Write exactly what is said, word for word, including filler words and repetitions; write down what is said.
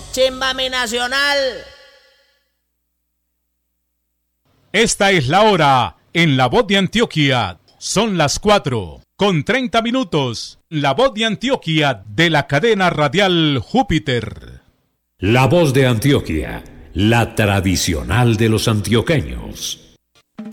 chimba mi nacional. Esta es la hora en La Voz de Antioquia. Son las cuatro con treinta minutos. La Voz de Antioquia de la cadena radial Júpiter. La Voz de Antioquia, la tradicional de los antioqueños.